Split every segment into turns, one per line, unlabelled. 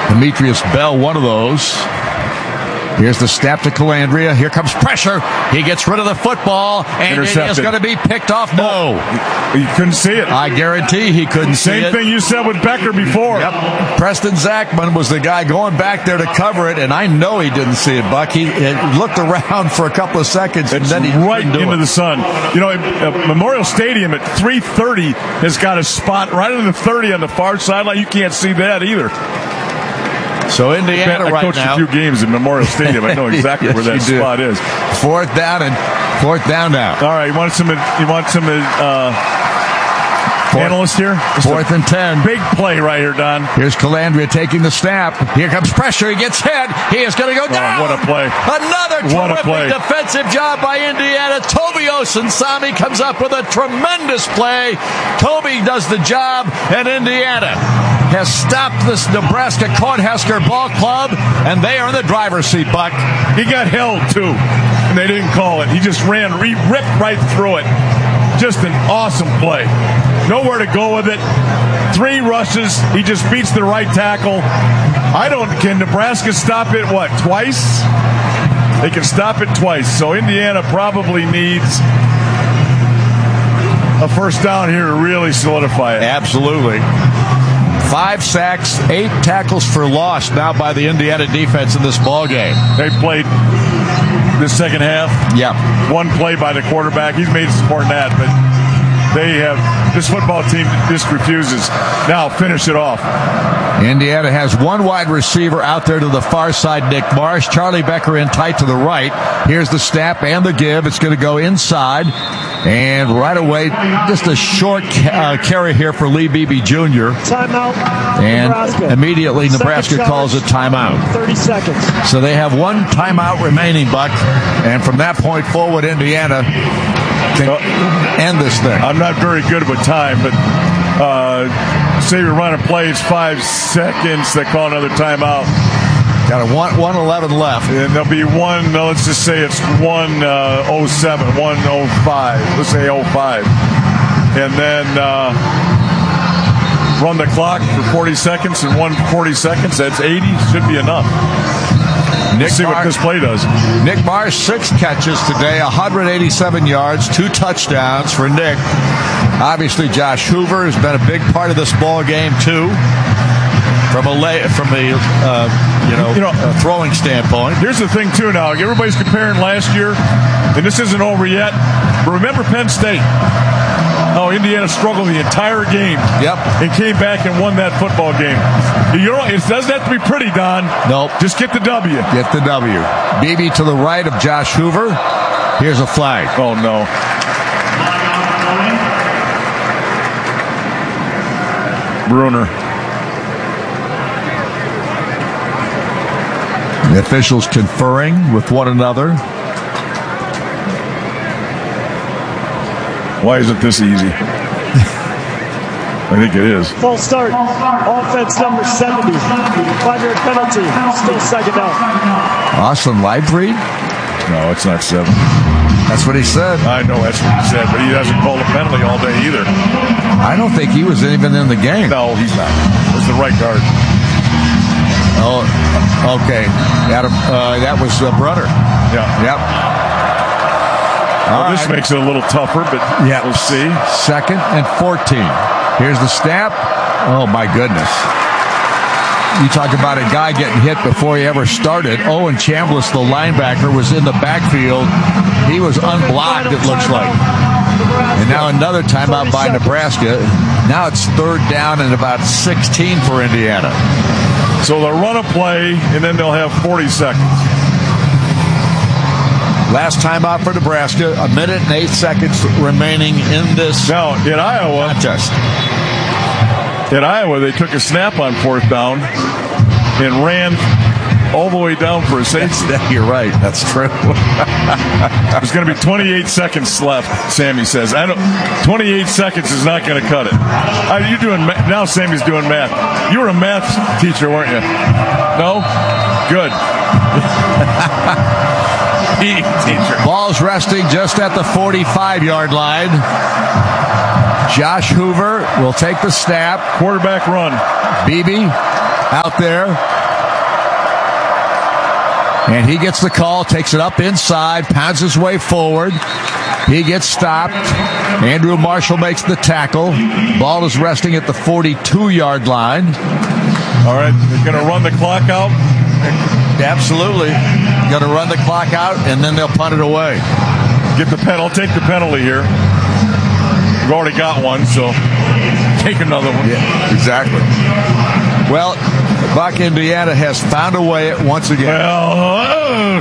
Demetrius Bell, one of those. Here's the snap to Calandria. Here comes pressure. He gets rid of the football, and it is going to be picked off. No.
You couldn't see it.
I guarantee he couldn't see it.
Same thing you said with Becker before.
Yep. Preston Zachman was the guy going back there to cover it, and I know he didn't see it, Buck. He looked around for a couple of seconds, and then he
right into the sun. You know, Memorial Stadium at 3:30 has got a spot right in the 30 on the far sideline. You can't see that either.
So Indiana right now.
I coached a few games in Memorial Stadium. I know exactly where that spot is.
Fourth down now.
All right, you want some analysts here?
Fourth and 10.
Big play right here, Don.
Here's Calandria taking the snap. Here comes pressure. He gets hit. He is going to go down.
What a play.
Another terrific defensive job by Indiana. Toby Osunsami comes up with a tremendous play. Toby does the job, and Indiana has stopped this Nebraska Cornhusker ball club, and they are in the driver's seat, Buck.
He got held, too, and they didn't call it. He just ripped right through it. Just an awesome play. Nowhere to go with it. 3 rushes. He just beats the right tackle. Can Nebraska stop it, twice? They can stop it twice. So Indiana probably needs a first down here to really solidify it.
Absolutely. 5 sacks, 8 tackles for loss now by the Indiana defense in this ball game.
They played the second half.
Yeah.
1 play by the quarterback. He's made some more than that, but this football team just refuses. Now finish it off.
Indiana has 1 wide receiver out there to the far side, Nick Marsh. Charlie Becker in tight to the right. Here's the snap and the give. It's going to go inside. And right away, just a short carry here for Lee Beebe Jr.
Timeout.
And
Nebraska.
Immediately Nebraska calls a timeout.
30 seconds.
So they have 1 timeout remaining, Buck. And from that point forward, Indiana can end this thing.
I'm not very good with time, but say we run a play, it's 5 seconds. They call another timeout.
Got a 1:11 left.
And there'll be let's just say it's 1:07, 1:05. Let's say 05. And then run the clock for 40 seconds and 140 seconds. That's 80. Should be enough. Let's see what this play does.
Nick Marsh, 6 catches today, 187 yards, 2 touchdowns for Nick. Obviously, Josh Hoover has been a big part of this ball game too. From a throwing standpoint.
Here's the thing, too, now. Everybody's comparing last year, and this isn't over yet. But remember Penn State. Oh, Indiana struggled the entire game.
Yep.
And came back and won that football game. It doesn't have to be pretty, Don.
Nope.
Just get the W.
Get the W. Beebe to the right of Josh Hoover. Here's a flag.
Oh, no. Bruner.
The officials conferring with one another.
Why isn't this easy? I think it is.
Full start. Offense number 70. 5-yard penalty. Still second down.
Austin Library?
No, it's not 7.
That's what he said.
I know that's what he said, but he hasn't called a penalty all day either.
I don't think he was even in the game.
No, he's not. It was the right guard.
Oh, okay. Adam, that was Brunner.
Yeah.
Yep.
Well, this makes it a little tougher, but we'll see.
2nd and 14. Here's the snap. Oh, my goodness. You talk about a guy getting hit before he ever started. Owen Chambliss, the linebacker, was in the backfield. He was unblocked, it looks like. And now another timeout by Nebraska. Now it's 3rd down and about 16 for Indiana.
So they'll run a play, and then they'll have 40 seconds.
Last timeout for Nebraska. 1 minute and 8 seconds remaining in this
now, in Iowa,
contest.
In Iowa, they took a snap on 4th down and ran all the way down for a safety.
You're right. That's true.
There's going to be 28 seconds left, Sammy says. 28 seconds is not going to cut it. You're doing now. Sammy's doing math. You were a math teacher, weren't you? No? Good. Teacher.
Ball's resting just at the 45-yard line. Josh Hoover will take the snap.
Quarterback run.
Beebe out there. And he gets the call, takes it up inside, pounds his way forward. He gets stopped. Andrew Marshall makes the tackle. Ball is resting at the 42-yard line.
All right, they're going to run the clock out?
Absolutely. Going to run the clock out, and then they'll punt it away.
Get the penalty. I'll take the penalty here. We've already got one, so take another one.
Yeah, exactly. Well, Buck, Indiana has found a way once again.
Well,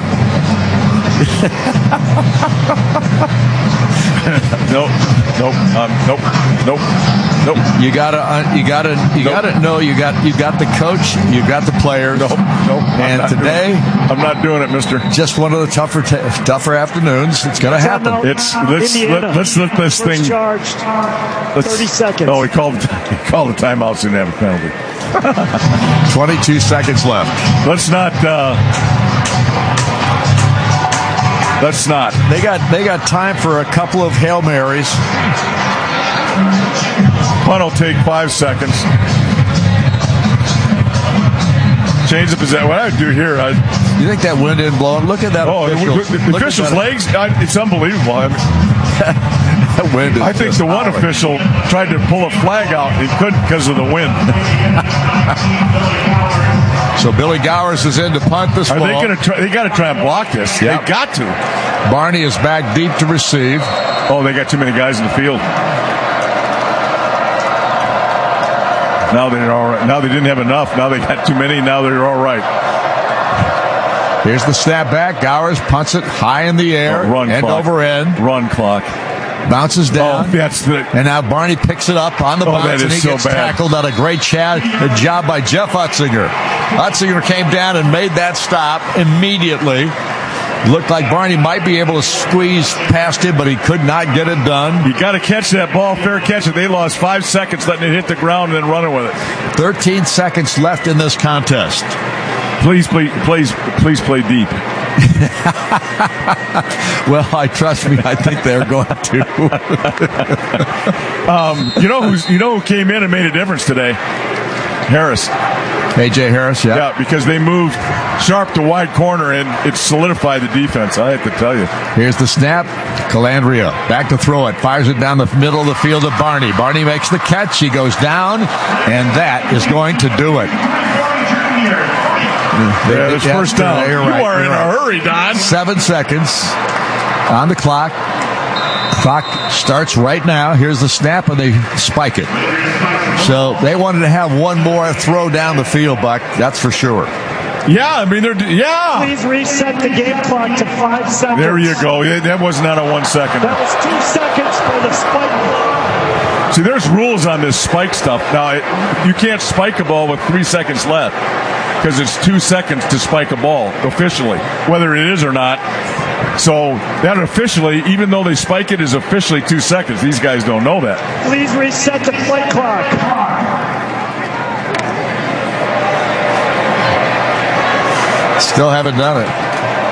nope.
You gotta know you got the coach, you got the players.
Nope.
And today,
I'm not doing it, mister.
Just one of the tougher afternoons. It's gonna happen.
Let's let this thing.
Charged. 30 seconds.
Oh, he called the timeout, so he didn't have a penalty.
22 seconds left.
Let's not.
They got time for a couple of Hail Marys.
Punt will take 5 seconds. Change the possession. What I would do here,
you think that wind didn't blow? Look at that.
The official's legs. It's unbelievable.
That wind.
I think the one official tried to pull a flag out. He couldn't because of the wind.
So Billy Gowers is in to punt this ball.
Are they going to try? They got to try and block this. Yep. They got to.
Barney is back deep to receive.
Oh, they got too many guys in the field. Now they're all right. Now they didn't have enough. Now they got too many. Now they're all right.
Here's the snap back. Gowers punts it high in the air. End over end.
Run clock.
Bounces down.
Oh,
and now Barney picks it up on the bounce, and he gets tackled on a great job by Jeff Utzinger. Utzinger came down and made that stop immediately. Looked like Barney might be able to squeeze past him, but he could not get it done.
You got to catch that ball, fair catch it. They lost 5 seconds letting it hit the ground and then running with it.
13 seconds left in this contest.
Please play deep.
Well, trust me, I think they're going to.
You know who came in and made a difference today? Harris.
A.J. Harris, yeah.
Yeah, because they moved Sharp to wide corner, and it solidified the defense, I have to tell you.
Here's the snap. Calandria back to throw it. Fires it down the middle of the field to Barney. Barney makes the catch. He goes down, and that is going to do it.
Yeah, it's first down. You are in a hurry, Don.
7 seconds on the clock. Clock starts right now. Here's the snap, and they spike it. So they wanted to have one more throw down the field, Buck. That's for sure.
Yeah, I mean,
Please reset the game clock to 5 seconds.
There you go. That was not a 1 second.
That was 2 seconds for the spike.
See, there's rules on this spike stuff. Now, you can't spike a ball with 3 seconds left because it's 2 seconds to spike a ball officially, whether it is or not. So that officially, even though they spike it, is officially 2 seconds. These guys don't know that.
Please reset the play clock.
Still haven't done it.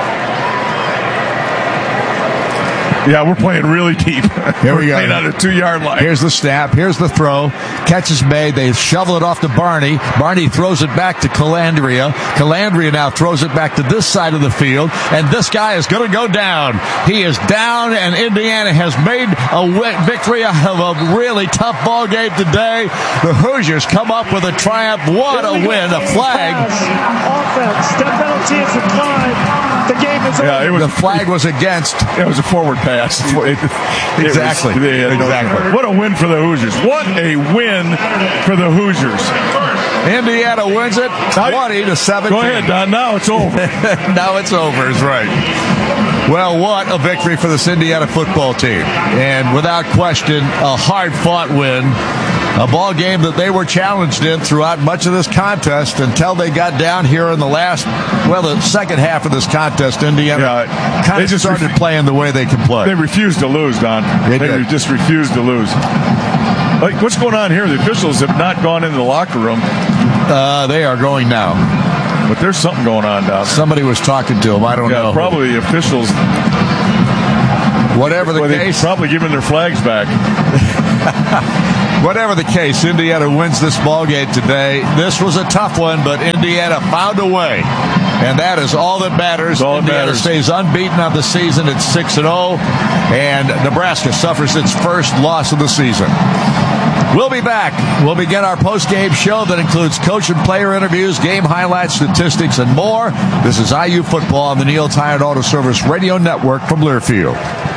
Yeah, we're playing really deep.
Here we go.
Playing on a 2-yard line.
Here's the snap. Here's the throw. Catch is made. They shovel it off to Barney. Barney throws it back to Calandria. Calandria now throws it back to this side of the field. And this guy is going to go down. He is down, and Indiana has made a victory of a really tough ball game today. The Hoosiers come up with a triumph. What a win. A flag.
Offense. Step penalty is applied. The game is over.
The flag was against.
It was a forward pass.
Exactly. Exactly.
What a win for the Hoosiers. What a win for the Hoosiers.
Indiana wins it 20-17.
Go ahead, Don. Now it's over.
Now it's over is right. Well, what a victory for this Indiana football team. And without question, a hard-fought win. A ball game that they were challenged in throughout much of this contest until they got down here in the second half of this contest. Indiana kind of started playing the way they can play.
They refused to lose, Don. They just refused to lose. Like, what's going on here? The officials have not gone into the locker room.
They are going now.
But there's something going on, Don.
Somebody was talking to them. I don't know.
Probably the officials.
Whatever the case.
They're probably giving their flags back.
Whatever the case, Indiana wins this ballgame today. This was a tough one, but Indiana found a way. And that is all that matters. Indiana stays unbeaten on the season at 6-0. And Nebraska suffers its first loss of the season. We'll be back. We'll begin our post-game show that includes coach and player interviews, game highlights, statistics, and more. This is IU Football on the Neil Tire Auto Service Radio Network from Learfield.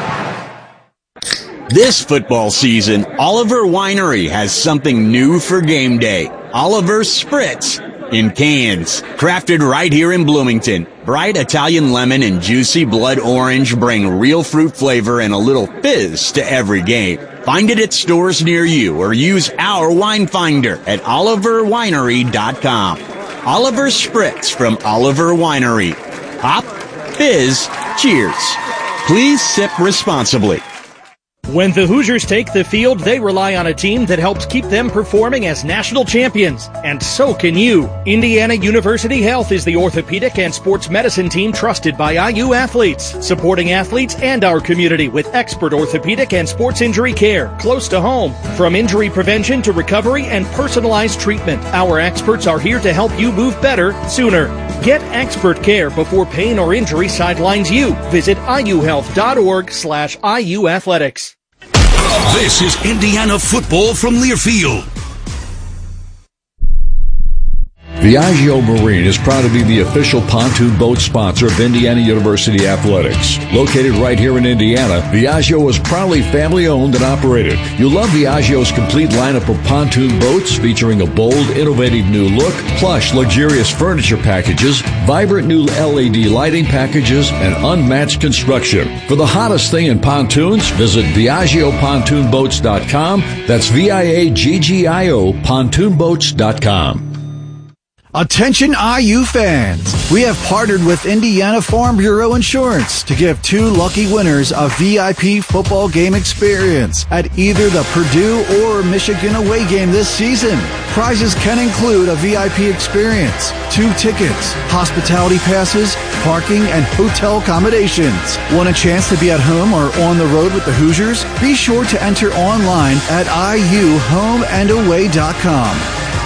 This football season, Oliver Winery has something new for game day. Oliver Spritz in cans. Crafted right here in Bloomington. Bright Italian lemon and juicy blood orange bring real fruit flavor and a little fizz to every game. Find it at stores near you or use our wine finder at oliverwinery.com. Oliver Spritz from Oliver Winery. Hop, fizz, cheers. Please sip responsibly.
When the Hoosiers take the field, they rely on a team that helps keep them performing as national champions. And so can you. Indiana University Health is the orthopedic and sports medicine team trusted by IU athletes, supporting athletes and our community with expert orthopedic and sports injury care close to home. From injury prevention to recovery and personalized treatment, our experts are here to help you move better sooner. Get expert care before pain or injury sidelines you. Visit iuhealth.org/IU Athletics.
This is Indiana football from Learfield.
Viaggio Marine is proud to be the official pontoon boat sponsor of Indiana University Athletics. Located right here in Indiana, Viaggio is proudly family-owned and operated. You'll love Viaggio's complete lineup of pontoon boats featuring a bold, innovative new look, plush, luxurious furniture packages, vibrant new LED lighting packages, and unmatched construction. For the hottest thing in pontoons, visit ViaggioPontoonBoats.com. That's VIAGGIO pontoonboats.com.
Attention IU fans! We have partnered with Indiana Farm Bureau Insurance to give 2 lucky winners a VIP football game experience at either the Purdue or Michigan away game this season. Prizes can include a VIP experience, 2 tickets, hospitality passes, parking, and hotel accommodations. Want a chance to be at home or on the road with the Hoosiers? Be sure to enter online at iuhomeandaway.com.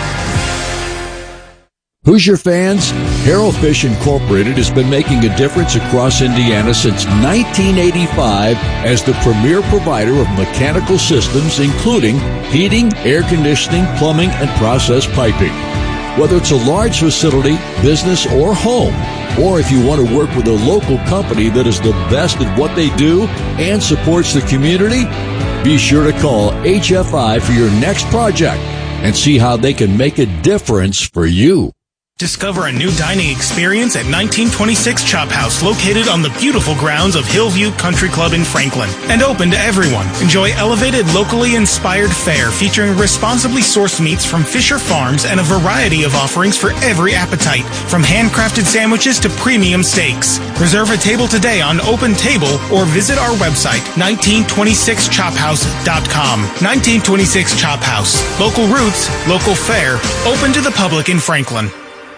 Hoosier fans, Harrell Fish Incorporated has been making a difference across Indiana since 1985 as the premier provider of mechanical systems, including heating, air conditioning, plumbing, and process piping. Whether it's a large facility, business, or home, or if you want to work with a local company that is the best at what they do and supports the community, be sure to call HFI for your next project and see how they can make a difference for you.
Discover a new dining experience at 1926 Chop House, located on the beautiful grounds of Hillview Country Club in Franklin, and open to everyone. Enjoy elevated, locally inspired fare featuring responsibly sourced meats from Fisher Farms and a variety of offerings for every appetite, from handcrafted sandwiches to premium steaks. Reserve a table today on Open Table or visit our website, 1926chophouse.com. 1926 Chop House. Local roots, local fare, open to the public in Franklin.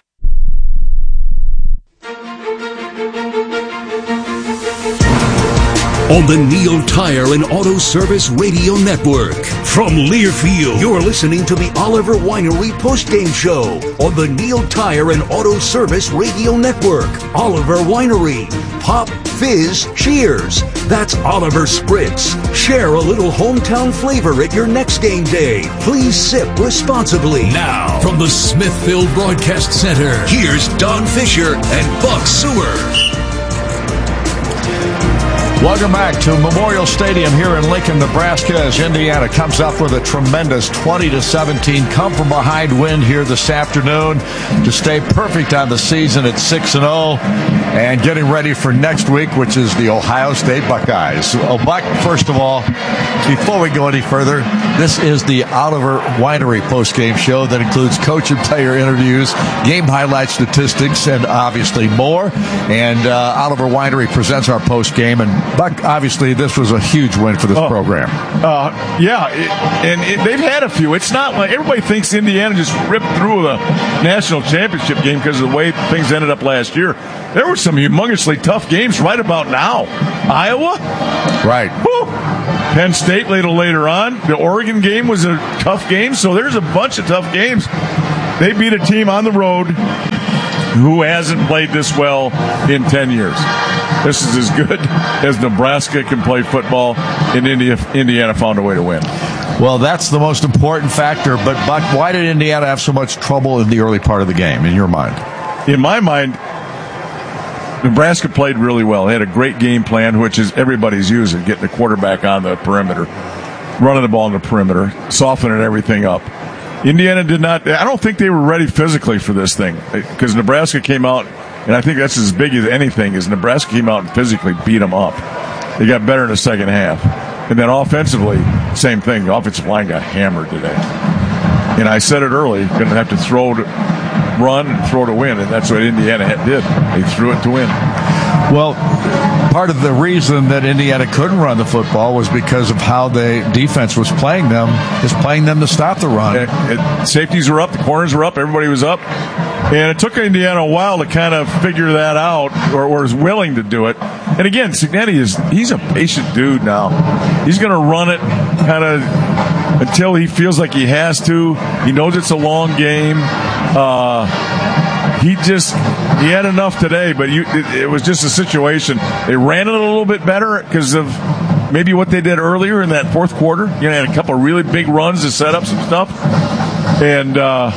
On the Neil Tire and Auto Service Radio Network. From Learfield, you're listening to the Oliver Winery postgame show on the Neil Tire and Auto Service Radio Network. Oliver Winery. Pop, fizz, cheers. That's Oliver Spritz. Share a little hometown flavor at your next game day. Please sip responsibly. Now, from the Smithfield Broadcast Center, here's Don Fisher and Buck Seward.
Welcome back to Memorial Stadium here in Lincoln, Nebraska, as Indiana comes up with a tremendous 20-17 come-from-behind win here this afternoon to stay perfect on the season at 6-0 and getting ready for next week, which is the Ohio State Buckeyes. Buck, first of all, before we go any further, this is the Oliver Winery postgame show that includes coach and player interviews, game highlights, statistics, and obviously more. And Oliver Winery presents our postgame, and Buck, obviously, this was a huge win for this program.
They've had a few. It's not like everybody thinks Indiana just ripped through the national championship game because of the way things ended up last year. There were some humongously tough games right about now. Iowa?
Right.
Woo. Penn State later on. The Oregon game was a tough game, so there's a bunch of tough games. They beat a team on the road who hasn't played this well in 10 years. This is as good as Nebraska can play football, and Indiana found a way to win.
Well, that's the most important factor. But, Buck, why did Indiana have so much trouble in the early part of the game, in your mind?
In my mind, Nebraska played really well. They had a great game plan, which is everybody's using, getting the quarterback on the perimeter, running the ball on the perimeter, softening everything up. Indiana did not. I don't think they were ready physically for this thing because Nebraska came out, and I think that's as big as anything, is Nebraska came out and physically beat them up. They got better in the second half. And then offensively, same thing. The offensive line got hammered today. And I said it early, going to have to run and throw to win, and that's what Indiana did. They threw it to win.
Well, part of the reason that Indiana couldn't run the football was because of how the defense was playing them to stop the run.
Safeties were up, the corners were up, everybody was up. And it took Indiana a while to kind of figure that out, or was willing to do it. And again, Cignetti he's a patient dude now. He's going to run it kind of until he feels like he has to. He knows it's a long game. He had enough today, but it was just a situation. They ran it a little bit better because of maybe what they did earlier in that fourth quarter. They had a couple of really big runs to set up some stuff. And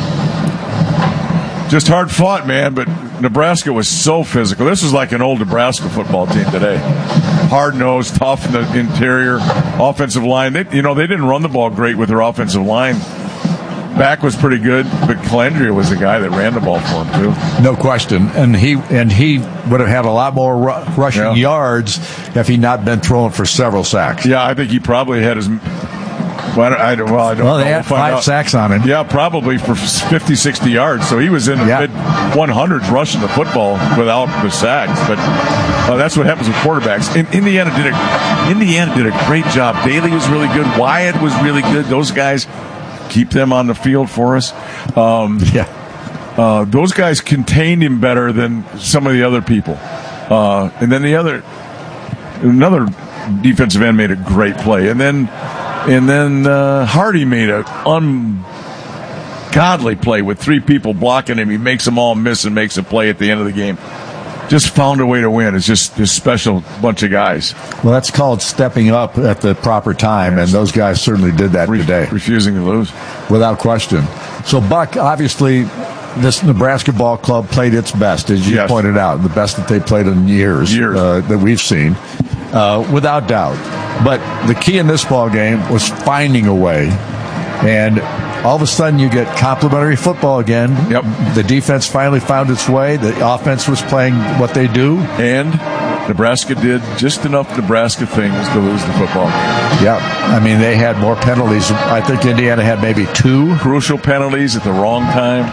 just hard fought, man, but Nebraska was so physical. This was like an old Nebraska football team today. Hard-nosed, tough in the interior, offensive line. They didn't run the ball great with their offensive line. Back was pretty good, but Calandria was the guy that ran the ball for him, too.
No question. And he would have had a lot more rushing yards if he'd not been thrown for several sacks.
Yeah, I think he probably had his... I don't know.
Well, they had 5 sacks on him.
Yeah, probably for 50, 60 yards. So he was in the mid-100s rushing the football without the sacks. But that's what happens with quarterbacks. And Indiana did a great job. Daly was really good. Wyatt was really good. Those guys, keep them on the field for us. Those guys contained him better than some of the other people. And then another defensive end made a great play. And then Hardy made an ungodly play with 3 people blocking him. He makes them all miss and makes a play at the end of the game. Just found a way to win. It's just this special bunch of guys.
Well, that's called stepping up at the proper time, and those guys certainly did that today.
Refusing to lose.
Without question. So, Buck, obviously, this Nebraska ball club played its best, as you pointed out, the best that they played in years. That we've seen, without doubt. But the key in this ball game was finding a way, and all of a sudden you get complimentary football again.
Yep.
The defense finally found its way. The offense was playing what they do.
And Nebraska did just enough Nebraska things to lose the football game.
Yeah. I mean, they had more penalties. I think Indiana had maybe 2.
Crucial penalties at the wrong time.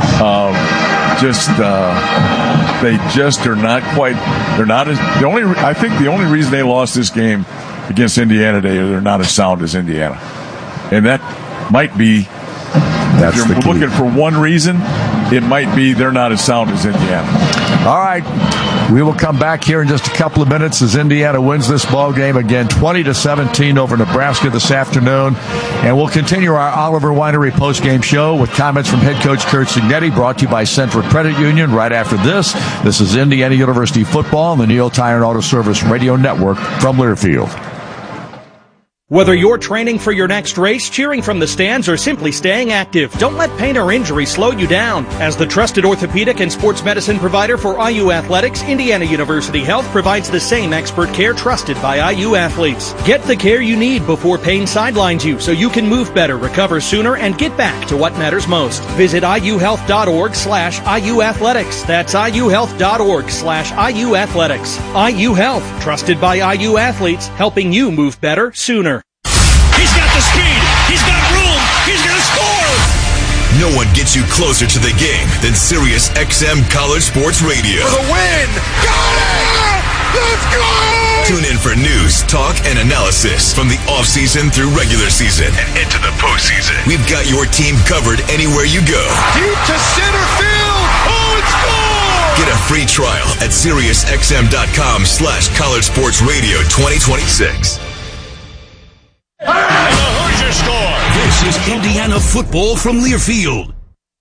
They just are not quite. They're not as I think the only reason they lost this game against Indiana today is they're not as sound as Indiana, and that might be. If you're looking for one reason, it might be they're not as sound as Indiana.
All right. We will come back here in just a couple of minutes as Indiana wins this ball game again, 20-17 over Nebraska this afternoon. And we'll continue our Oliver Winery postgame show with comments from head coach Curt Cignetti, brought to you by Central Credit Union right after this. This is Indiana University football on the Neil Tire and Auto Service Radio Network from Learfield.
Whether you're training for your next race, cheering from the stands, or simply staying active, don't let pain or injury slow you down. As the trusted orthopedic and sports medicine provider for IU Athletics, Indiana University Health provides the same expert care trusted by IU athletes. Get the care you need before pain sidelines you so you can move better, recover sooner, and get back to what matters most. Visit iuhealth.org/IU Athletics. That's iuhealth.org/IU Athletics. IU Health, trusted by IU athletes, helping you move better sooner.
He's got the speed. He's got room. He's going to score.
No one gets you closer to the game than Sirius XM College Sports Radio.
For the win. Got it. Let's go.
Tune in for news, talk, and analysis from the offseason through regular season and into the postseason. We've got your team covered anywhere you go.
Deep to center field. Oh, it's gone!
Get a free trial at SiriusXM.com/College Sports Radio 2026.
And the Hoosiers score.
This is Indiana football from Learfield.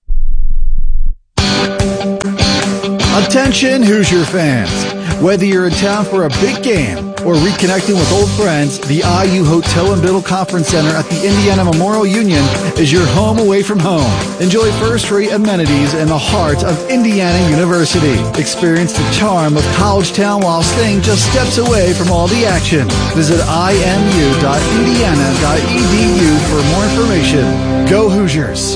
Attention Hoosier fans! Whether you're in town for a big game or reconnecting with old friends, the IU Hotel and Biddle Conference Center at the Indiana Memorial Union is your home away from home. Enjoy first-rate amenities in the heart of Indiana University. Experience the charm of College Town while staying just steps away from all the action. Visit imu.indiana.edu for more information. Go Hoosiers!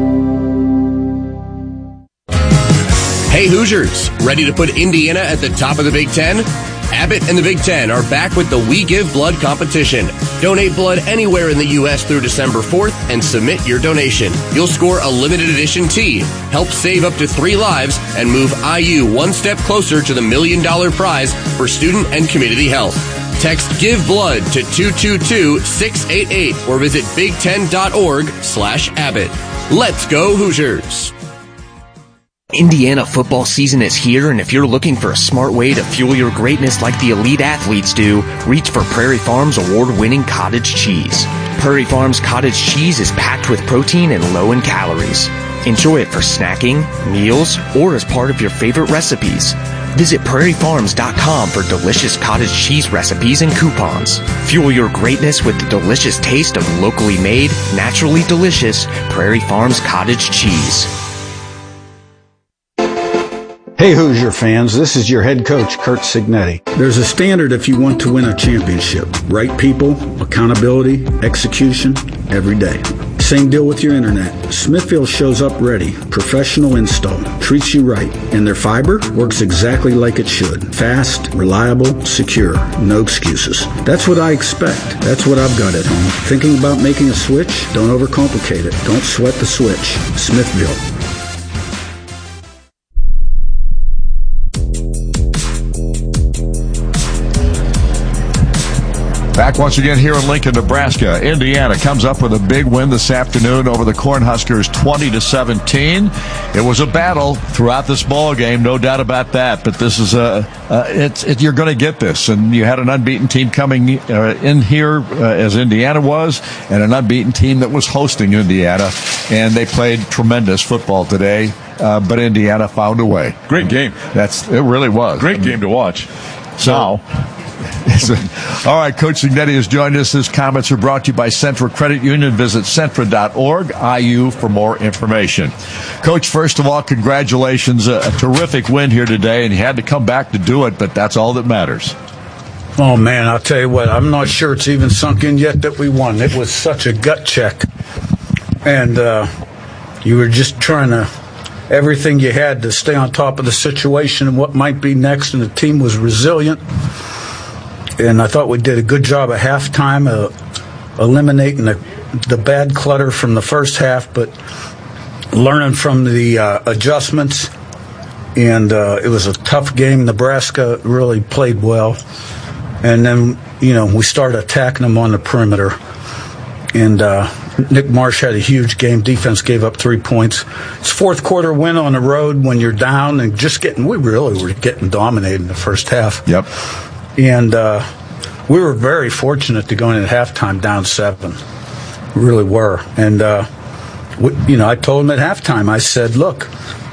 Hey Hoosiers, ready to put Indiana at the top of the Big Ten? Abbott and the Big Ten are back with the We Give Blood competition. Donate blood anywhere in the U.S. through December 4th and submit your donation. You'll score a limited edition tee, help save up to 3 lives, and move IU one step closer to the $1 million prize for student and community health. Text Give Blood to 222-688 or visit big10.org/Abbott. Let's go Hoosiers!
Indiana football season is here, and if you're looking for a smart way to fuel your greatness like the elite athletes do, reach for Prairie Farms award-winning cottage cheese. Prairie Farms cottage cheese is packed with protein and low in calories. Enjoy it for snacking, meals, or as part of your favorite recipes. Visit prairiefarms.com for delicious cottage cheese recipes and coupons. Fuel your greatness with the delicious taste of locally made, naturally delicious Prairie Farms cottage cheese.
Hey Hoosier fans, this is your head coach, Kurt Signetti. There's a standard if you want to win a championship. Right people, accountability, execution, every day. Same deal with your internet. Smithfield shows up ready. Professional install. Treats you right. And their fiber works exactly like it should. Fast, reliable, secure. No excuses. That's what I expect. That's what I've got at home. Thinking about making a switch? Don't overcomplicate it. Don't sweat the switch. Smithfield.
Back once again here in Lincoln, Nebraska. Indiana comes up with a big win this afternoon over the Cornhuskers, 20-17. It was a battle throughout this ball game, no doubt about that. But this is you're going to get this. And you had an unbeaten team coming in here as Indiana was, and an unbeaten team that was hosting Indiana, and they played tremendous football today. But Indiana found a way.
Great game.
It really was.
Great game to watch.
So. All right, Coach Signetti has joined us. His comments are brought to you by Centra Credit Union. Visit Centra.org, IU, for more information. Coach, first of all, congratulations. A terrific win here today, and you had to come back to do it, but that's all that matters.
Oh, man, I'll tell you what, I'm not sure it's even sunk in yet that we won. It was such a gut check. And you were just trying to everything you had to stay on top of the situation and what might be next, and the team was resilient. And I thought we did a good job at halftime eliminating the bad clutter from the first half, but learning from the adjustments. And it was a tough game. Nebraska really played well. And then, we started attacking them on the perimeter. And Nick Marsh had a huge game. Defense gave up 3 points. It's fourth quarter win on the road when you're down and we really were getting dominated in the first half.
Yep.
And we were very fortunate to go in at halftime down 7. We really were. And, I told him at halftime, I said, look,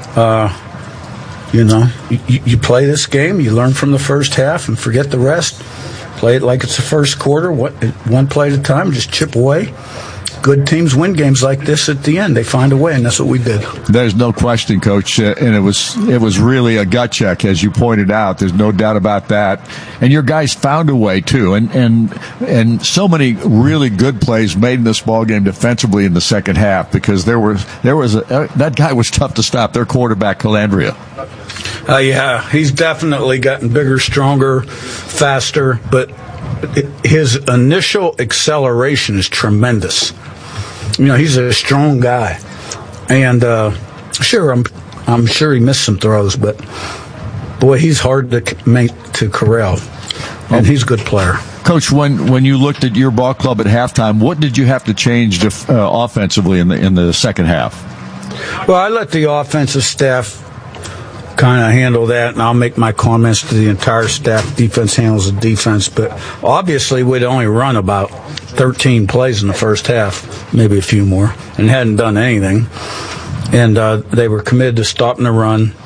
you play this game, you learn from the first half and forget the rest. Play it like it's the first quarter, one play at a time, just chip away. Good teams win games like this at the end. They find a way, and that's what we did. There's no question, Coach, and it was really a gut check, as you pointed out. There's no doubt about that. And your guys found a way too, and so many really good plays made in this ball game defensively in the second half, because that guy was tough to stop. Their quarterback, Calandria. Yeah, he's definitely gotten bigger, stronger, faster, but his initial acceleration is tremendous. He's a strong guy, and sure, I'm sure he missed some throws, but boy, he's hard to corral. and he's a good player.
Coach, when you looked at your ball club at halftime, what did you have to change offensively in the second half?
Well, I let the offensive staff kind of handle that, and I'll make my comments to the entire staff. Defense handles the defense, but obviously we'd only run about 13 plays in the first half, maybe a few more, and hadn't done anything. And they were committed to stopping the run,